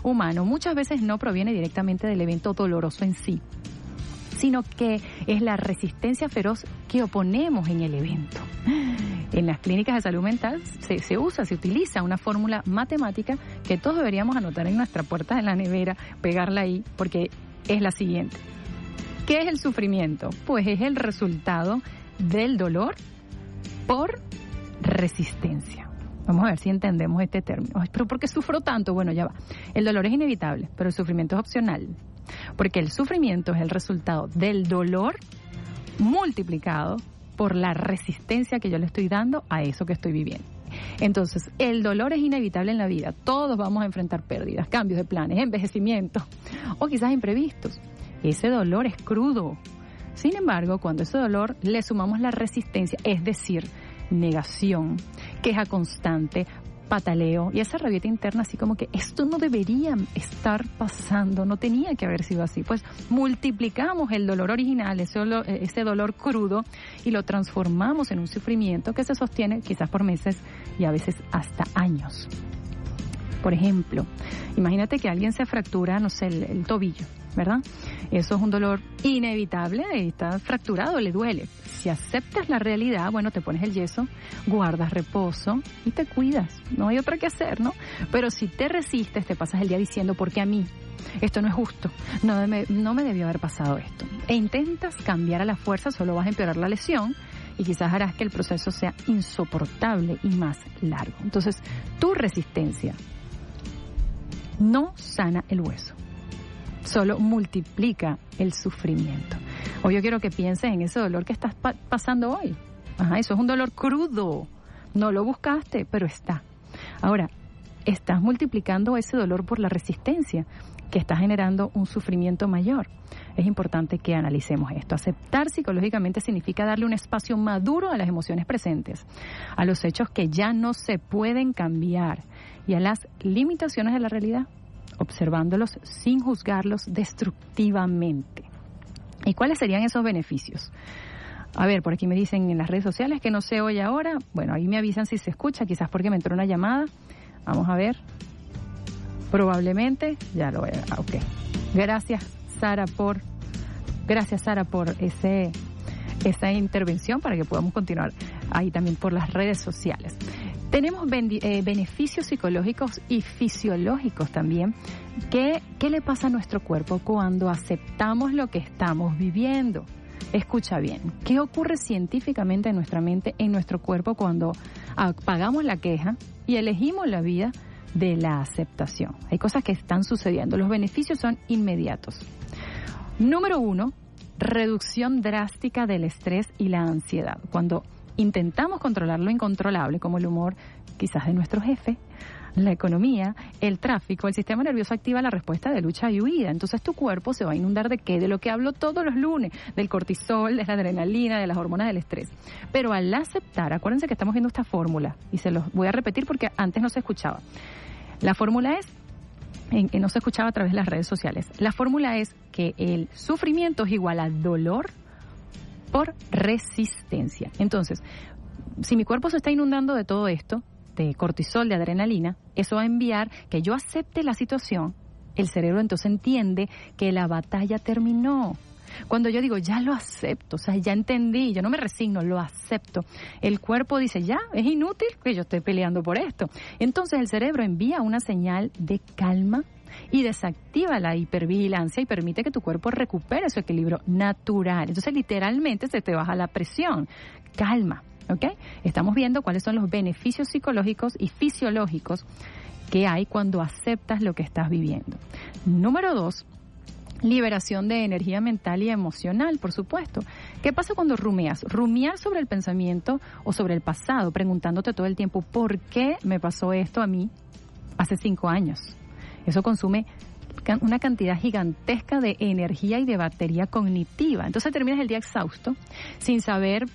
humano muchas veces no proviene directamente del evento doloroso en sí, sino que es la resistencia feroz que oponemos en el evento. En las clínicas de salud mental se utiliza una fórmula matemática que todos deberíamos anotar en nuestra puerta de la nevera, pegarla ahí, porque es la siguiente. ¿Qué es el sufrimiento? Pues es el resultado del dolor por resistencia. Vamos a ver si entendemos este término. Ay, ¿pero por qué sufro tanto? Bueno, ya va. El dolor es inevitable, pero el sufrimiento es opcional. Porque el sufrimiento es el resultado del dolor multiplicado por la resistencia que yo le estoy dando a eso que estoy viviendo. Entonces, el dolor es inevitable en la vida. Todos vamos a enfrentar pérdidas, cambios de planes, envejecimiento o quizás imprevistos. Ese dolor es crudo. Sin embargo, cuando ese dolor le sumamos la resistencia, es decir, negación, queja constante, pataleo y esa rabieta interna así como que esto no debería estar pasando, no tenía que haber sido así, pues multiplicamos el dolor original, ese dolor crudo y lo transformamos en un sufrimiento que se sostiene quizás por meses y a veces hasta años. Por ejemplo, imagínate que alguien se fractura, no sé, el tobillo, ¿verdad? Eso es un dolor inevitable, está fracturado, le duele. Si aceptas la realidad, bueno, te pones el yeso, guardas reposo y te cuidas. No hay otra que hacer, ¿no? Pero si te resistes, te pasas el día diciendo, ¿por qué a mí? Esto no es justo, no me debió haber pasado esto. E intentas cambiar a la fuerza, solo vas a empeorar la lesión y quizás harás que el proceso sea insoportable y más largo. Entonces, tu resistencia no sana el hueso, solo multiplica el sufrimiento. Hoy yo quiero que pienses en ese dolor que estás pasando hoy. Eso es un dolor crudo, no lo buscaste, pero está. Ahora, estás multiplicando ese dolor por la resistencia que está generando un sufrimiento mayor. Es importante que analicemos esto. Aceptar psicológicamente significa darle un espacio maduro a las emociones presentes, a los hechos que ya no se pueden cambiar y a las limitaciones de la realidad, observándolos sin juzgarlos destructivamente. ¿Y cuáles serían esos beneficios? A ver, por aquí me dicen en las redes sociales que no se oye ahora. Bueno, ahí me avisan si se escucha, quizás porque me entró una llamada. Vamos a ver. Probablemente, ya lo veo. Ok. Gracias, Sara, por esa intervención para que podamos continuar ahí también por las redes sociales. Tenemos beneficios psicológicos y fisiológicos también. ¿Qué le pasa a nuestro cuerpo cuando aceptamos lo que estamos viviendo? Escucha bien, ¿qué ocurre científicamente en nuestra mente, en nuestro cuerpo cuando apagamos la queja y elegimos la vida de la aceptación? Hay cosas que están sucediendo. Los beneficios son inmediatos. Número 1, reducción drástica del estrés y la ansiedad. Cuando intentamos controlar lo incontrolable, como el humor quizás de nuestro jefe, la economía, el tráfico, el sistema nervioso activa la respuesta de lucha y huida. Entonces tu cuerpo se va a inundar ¿de qué? De lo que hablo todos los lunes, del cortisol, de la adrenalina, de las hormonas del estrés. Pero al aceptar, acuérdense que estamos viendo esta fórmula, y se los voy a repetir porque antes no se escuchaba. La fórmula es, no se escuchaba a través de las redes sociales, la fórmula es que el sufrimiento es igual a dolor por resistencia. Entonces, si mi cuerpo se está inundando de todo esto, de cortisol, de adrenalina, eso va a enviar que yo acepte la situación. El cerebro entonces entiende que la batalla terminó. Cuando yo digo, ya lo acepto, o sea, ya entendí, yo no me resigno, lo acepto. El cuerpo dice, ya, es inútil que yo esté peleando por esto. Entonces el cerebro envía una señal de calma y desactiva la hipervigilancia y permite que tu cuerpo recupere su equilibrio natural. Entonces literalmente se te baja la presión. Calma, ¿ok? Estamos viendo cuáles son los beneficios psicológicos y fisiológicos que hay cuando aceptas lo que estás viviendo. Número 2, liberación de energía mental y emocional, por supuesto. ¿Qué pasa cuando rumias? Rumiar sobre el pensamiento o sobre el pasado, preguntándote todo el tiempo, ¿por qué me pasó esto a mí hace 5 años? Eso consume una cantidad gigantesca de energía y de batería cognitiva. Entonces terminas el día exhausto, sin saber,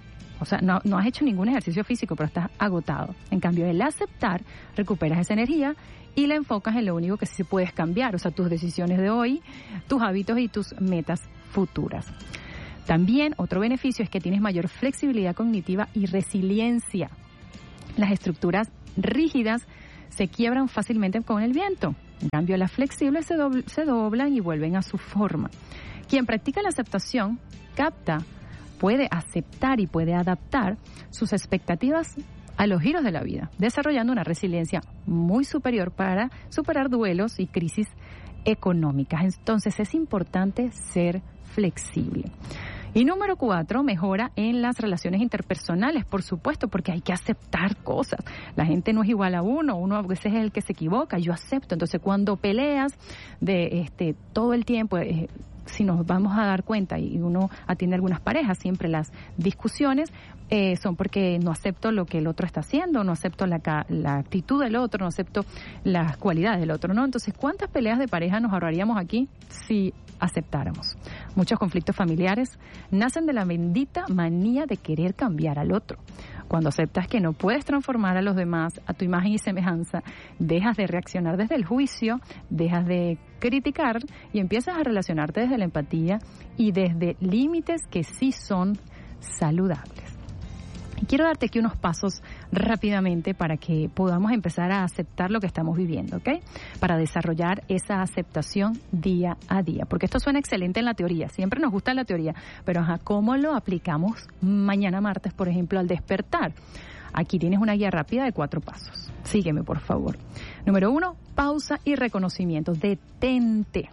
o sea, no has hecho ningún ejercicio físico, pero estás agotado. En cambio, el aceptar, recuperas esa energía y la enfocas en lo único que sí puedes cambiar, o sea, tus decisiones de hoy, tus hábitos y tus metas futuras. También otro beneficio es que tienes mayor flexibilidad cognitiva y resiliencia. Las estructuras rígidas se quiebran fácilmente con el viento. En cambio, las flexibles se doblan y vuelven a su forma. Quien practica la aceptación capta, puede aceptar y puede adaptar sus expectativas a los giros de la vida, desarrollando una resiliencia muy superior para superar duelos y crisis económicas. Entonces es importante ser flexible. Y número 4, mejora en las relaciones interpersonales, por supuesto, porque hay que aceptar cosas. La gente no es igual a uno a veces es el que se equivoca, yo acepto. Entonces cuando peleas de todo el tiempo, si nos vamos a dar cuenta, y uno atiende a algunas parejas, siempre las discusiones son porque no acepto lo que el otro está haciendo, no acepto la actitud del otro, no acepto las cualidades del otro, ¿no? Entonces, ¿cuántas peleas de pareja nos ahorraríamos aquí si aceptáramos? Muchos conflictos familiares nacen de la bendita manía de querer cambiar al otro. Cuando aceptas que no puedes transformar a los demás a tu imagen y semejanza, dejas de reaccionar desde el juicio, dejas de criticar y empiezas a relacionarte desde la empatía y desde límites que sí son saludables. Y quiero darte aquí unos pasos rápidamente para que podamos empezar a aceptar lo que estamos viviendo, ¿ok? Para desarrollar esa aceptación día a día. Porque esto suena excelente en la teoría, siempre nos gusta la teoría, pero ¿cómo lo aplicamos mañana martes, por ejemplo, al despertar? Aquí tienes una guía rápida de 4 pasos. Sígueme, por favor. Número 1, pausa y reconocimiento. Detente.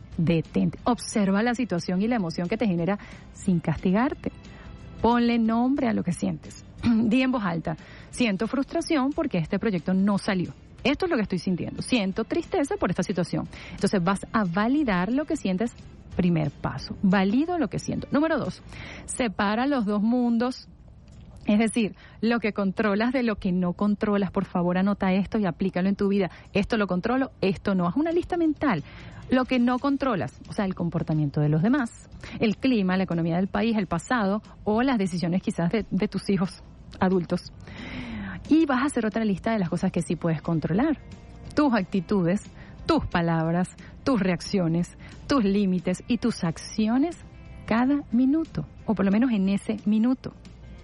Observa la situación y la emoción que te genera sin castigarte. Ponle nombre a lo que sientes. Di en voz alta, siento frustración porque este proyecto no salió. Esto es lo que estoy sintiendo. Siento tristeza por esta situación. Entonces vas a validar lo que sientes. Primer paso. Valido lo que siento. Número 2, separa los dos mundos. Es decir, lo que controlas de lo que no controlas. Por favor, anota esto y aplícalo en tu vida. Esto lo controlo, esto no. Haz una lista mental. Lo que no controlas, o sea, el comportamiento de los demás, el clima, la economía del país, el pasado o las decisiones quizás de tus hijos adultos. Y vas a hacer otra lista de las cosas que sí puedes controlar. Tus actitudes, tus palabras, tus reacciones, tus límites y tus acciones cada minuto, o por lo menos en ese minuto.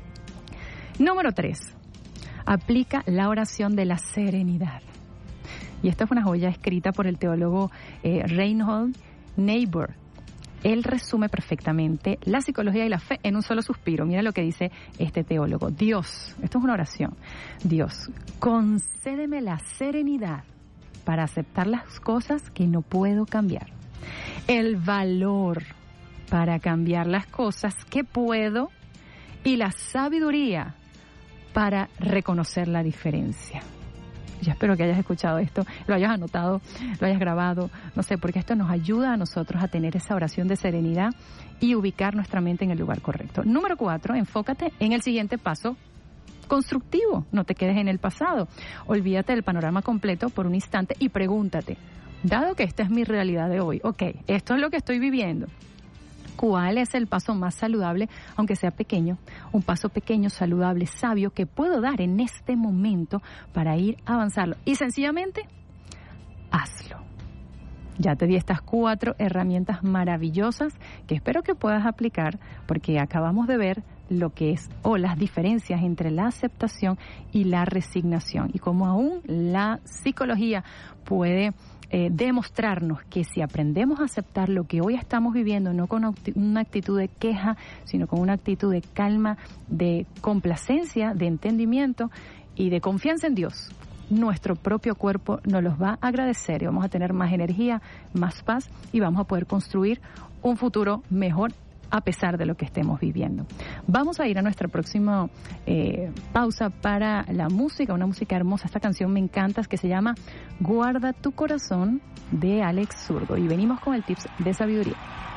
Número 3, aplica la oración de la serenidad. Y esta es una joya escrita por el teólogo Reinhold Niebuhr. Él resume perfectamente la psicología y la fe en un solo suspiro. Mira lo que dice este teólogo. Dios, esto es una oración. Dios, concédeme la serenidad para aceptar las cosas que no puedo cambiar. El valor para cambiar las cosas que puedo y la sabiduría para reconocer la diferencia. Yo espero que hayas escuchado esto, lo hayas anotado, lo hayas grabado, no sé, porque esto nos ayuda a nosotros a tener esa oración de serenidad y ubicar nuestra mente en el lugar correcto. Número 4, enfócate en el siguiente paso constructivo, no te quedes en el pasado. Olvídate del panorama completo por un instante y pregúntate, dado que esta es mi realidad de hoy, ok, esto es lo que estoy viviendo, ¿cuál es el paso más saludable, aunque sea pequeño? Un paso pequeño, saludable, sabio, que puedo dar en este momento para ir a avanzarlo. Y sencillamente, hazlo. Ya te di estas 4 herramientas maravillosas que espero que puedas aplicar, porque acabamos de ver lo que es las diferencias entre la aceptación y la resignación, y cómo aún la psicología puede demostrarnos que si aprendemos a aceptar lo que hoy estamos viviendo, no con una actitud de queja, sino con una actitud de calma, de complacencia, de entendimiento y de confianza en Dios, nuestro propio cuerpo nos los va a agradecer y vamos a tener más energía, más paz y vamos a poder construir un futuro mejor a pesar de lo que estemos viviendo. Vamos a ir a nuestra próxima pausa para la música, una música hermosa. Esta canción me encanta, es que se llama Guarda tu corazón, de Alex Zurdo. Y venimos con el tips de sabiduría.